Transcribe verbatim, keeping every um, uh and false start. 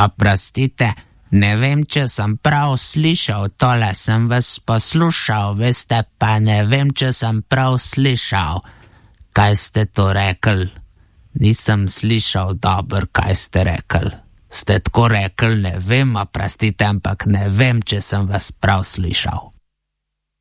A prostite, ne vem, če sem prav slišal, tole sem vas poslušal, veste, pa ne vem, če sem prav slišal. Kaj ste to rekli? Nisem slišal dobro, kaj ste rekli. Ste tako rekli, ne vem, a prostite, ampak ne vem, če sem vas prav slišal.